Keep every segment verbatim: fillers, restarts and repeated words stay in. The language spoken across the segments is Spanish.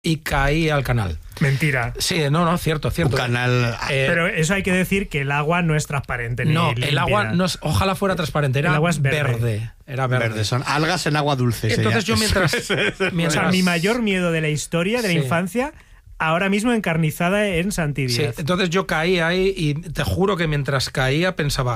y caí al canal. Mentira. Sí, no, no, cierto, cierto. Un canal... Eh, Pero eso hay que decir que el agua no es transparente. no, ni el agua, no es, ojalá fuera transparente, era el agua es verde. verde. Era verde. Verde, son algas en agua dulce. Entonces yo mientras... mientras O sea, mi mayor miedo de la historia, de la Sí. infancia, ahora mismo encarnizada en Santi Sí, Díaz. entonces yo caí ahí y te juro que mientras caía pensaba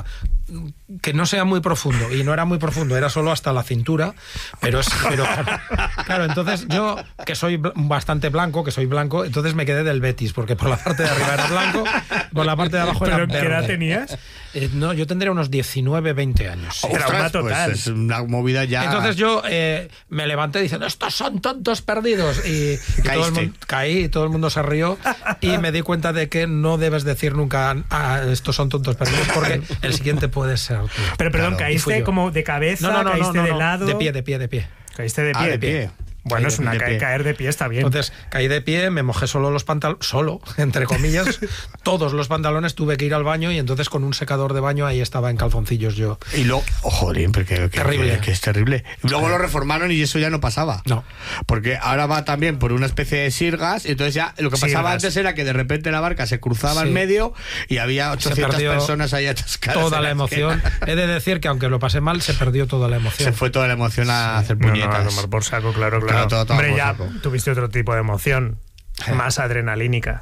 que no sea muy profundo, y no era muy profundo, era solo hasta la cintura, pero es pero claro, entonces yo que soy bastante blanco, que soy blanco, entonces me quedé del Betis, porque por la parte de arriba era blanco, por la parte de abajo era ¿Pero verde. qué edad tenías? Eh, no, yo tendría unos diecinueve, veinte años. Sí. Ostras, Trauma total. Pues es una movida ya... Entonces yo eh, me levanté diciendo, estos son tontos perdidos, y, y todo el mundo, caí y todo el mundo se rió, y me di cuenta de que no debes decir nunca ah, estos son tontos perdidos, porque el siguiente puede ser tú. Pero perdón, Claro, y fui ¿caíste yo. como de cabeza? No, no, no, ¿Caíste no, no, de no, lado? de pie, de pie, de pie. ¿Caíste de pie? Ah, de pie. Bueno, Caí es una de ca- pie. caer de pie está bien. Entonces caí de pie, me mojé solo los pantalones, solo, entre comillas, todos los pantalones, tuve que ir al baño y entonces con un secador de baño ahí estaba en calzoncillos yo. Y luego, oh, joder, porque que, Terrible. Que, que es terrible. Y luego lo reformaron y eso ya no pasaba. No. Porque ahora va también por una especie de sirgas, y entonces ya lo que pasaba Sirgas. antes era que de repente la barca se cruzaba Sí. en medio y había ochocientas perdió personas ahí atascadas. Toda en la la emoción. esquina. He de decir que aunque lo pasé mal, se perdió toda la emoción. Se fue toda la emoción a hacer No, no, puñetas. a tomar por saco, claro, claro. Claro, todo, todo Hombre, por ya saco. tuviste otro tipo de emoción, más adrenalínica.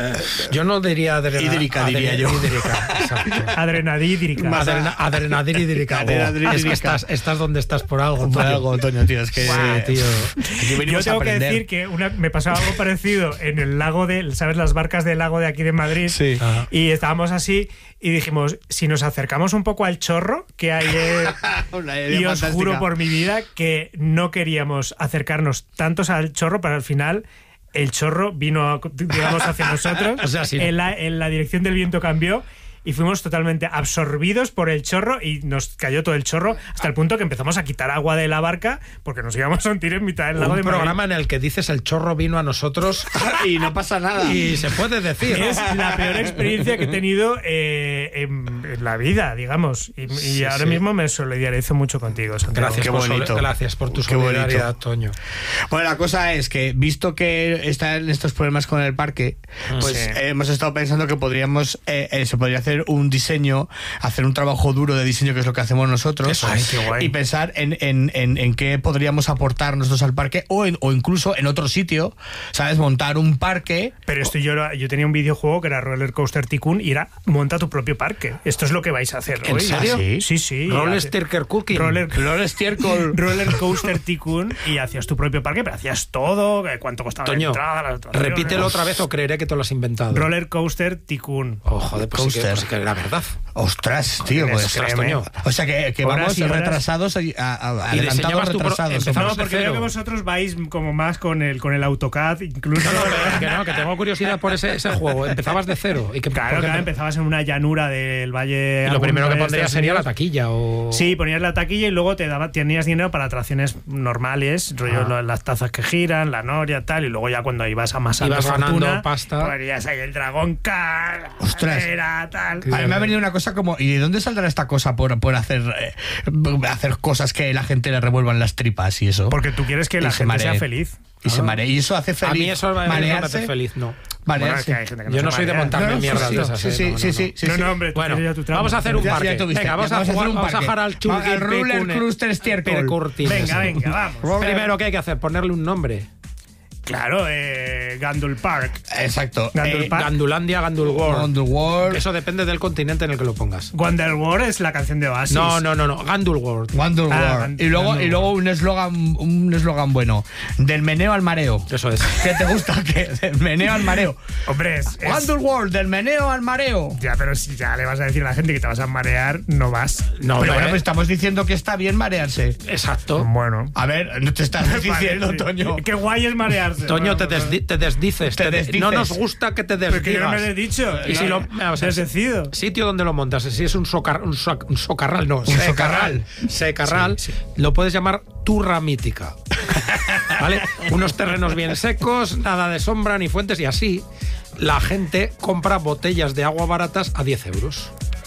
Yo no diría adrena, Hídrica, diría yo. Hídrica, exacto. Adrenadídrica. Más Adrena- Adrenadídrica. Adrenadídrica. Es que estás, estás donde estás por algo. Por tío. algo, Toño, tío, es que... Sí, tío. Aquí Yo venimos a tengo que aprender. decir que una, me pasaba algo parecido en el lago de, ¿sabes? Las barcas del lago de aquí de Madrid. Sí. Ajá. Y estábamos así y dijimos, si nos acercamos un poco al chorro que hay... eh, Una idea y os fantástica. juro por mi vida que no queríamos acercarnos tantos al chorro, pero al final el chorro vino, digamos, hacia nosotros. O sea, sí. en, la, en la dirección del viento cambió y fuimos totalmente absorbidos por el chorro y nos cayó todo el chorro hasta el punto que empezamos a quitar agua de la barca porque nos íbamos a hundir en mitad del lago Un de Madrid. programa en el que dices el chorro vino a nosotros Y no pasa nada. y se puede decir. Es la peor experiencia que he tenido eh, en, en la vida, digamos. Y, y Sí, ahora sí. mismo me solidarizo mucho contigo, Santiago. Gracias, Qué por, bonito. sol- gracias por tu Qué bonito. solidaridad, Toño. Bueno, la cosa es que, visto que están estos problemas con el parque, pues Sí. eh, hemos estado pensando que podríamos, eh, eh, se podría hacer un diseño, hacer un trabajo duro de diseño, que es lo que hacemos nosotros, Eso es. Ay, qué guay. y pensar en, en, en, en qué podríamos aportar nosotros al parque, o, en, o incluso en otro sitio, ¿sabes? Montar un parque. Pero esto yo, lo- yo tenía un videojuego que era Roller Coaster Tycoon y era monta tu propio parque. Esto es lo que vais a hacer ¿En hoy. serio? ¿Ah, sí? Sí, sí. Roller Hace- Stirker Cooking. Roller, Roller Estiércol. Roller Coaster Tycoon y hacías tu propio parque, pero hacías todo, que cuánto costaba Toño, la entrada, las atracciones. repítelo otra vez o creeré que te lo has inventado. Roller Coaster Tycoon. Oh, joder, pues sí, que, Coaster. pues sí que era verdad. Ostras, tío, Joder, pues, ostras, créeme. Toño. O sea que, que Horas vamos y horas. retrasados, a, a- a- Y adelantados, diseñabas tu pro- retrasados. empezamos No, de porque cero. veo que vosotros vais como más con el, con el AutoCAD, incluso. No, no, pero que no, que tengo curiosidad por ese, ese juego. Empezabas de cero. Y que, Claro, ¿por qué claro, no? empezabas en una llanura del Valle. Y lo primero que alguna de pondrías Estados sería la Unidos. taquilla o... Sí, ponías la taquilla y luego te daba, tenías dinero para atracciones normales, rollo Ah. lo- las tazas que giran, la noria, tal, y luego ya cuando ibas a más alta Ibas ganando fortuna, pasta. ponías ahí el dragón car, Ostras. era tal. A mí me ha venido una cosa como, ¿y de dónde saldrá esta cosa por, por hacer, eh, hacer cosas que la gente le revuelvan las tripas y eso? Porque tú quieres que Y la se gente sea maree. feliz. Y se marea. Y eso hace feliz. A mí eso me me marearse. hace feliz, no. Bueno, Marearse. es que hay gente que no Yo se no soy de marea. montarme No, no, mierdas sí, de esas. sí, eh, sí, no, sí, no, sí, sí, No, sí. no, hombre, tú Bueno, tienes ya tu trauma. vamos a hacer un Ya- ya parque. tuviste, Venga, vamos ya a vamos a jugar, hacer un vamos a parque. jugar al Va, Churgil al Roller Pecune- Coaster Estiércol. Percurtines. Venga, venga, vamos. Primero, ¿qué hay que hacer? Ponerle un nombre. Claro, eh, Gandul Park. Exacto. Gandul Eh, Park. Gandulandia, Gandulworld. Underworld. Eso depende del continente en el que lo pongas. Wonderworld es la canción de Oasis. No, no, no, no. Gandulworld. Wonderworld. Ah, y luego, Wonderworld. y luego un eslogan un eslogan bueno. Del meneo al mareo. Eso es. ¿Qué te gusta? ¿Qué? Del meneo al mareo. Hombre, es, es- Wonderworld, del meneo al mareo. Ya, pero si ya le vas a decir a la gente que te vas a marear, no vas. No, Pero no, bueno, eh. pues estamos diciendo que está bien marearse. Exacto. Bueno. A ver, no te estás diciendo, Vale, sí. Toño. Qué guay es marearse. Toño, Bueno, te, pues, desdi- te desdices. Te te- desdices. No nos gusta que te Pero que yo no me desdigas. lo he dicho. Y si lo, o sea, Desdecido. sitio donde lo montas, si es un, socar, un, so- un socarral, no, un socarral. secarral, Sí, lo puedes llamar turra mítica. ¿Vale? Unos terrenos bien secos, nada de sombra ni fuentes, y así la gente compra botellas de agua baratas a diez euros.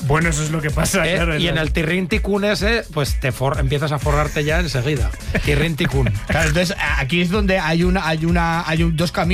Bueno, eso es lo que pasa, ¿Eh? claro. Y en el Tirrin Ticún ese, pues te for- empiezas a forrarte ya enseguida. Tirrin Ticún. Claro, entonces aquí es donde hay una, hay una, hay un- dos caminos.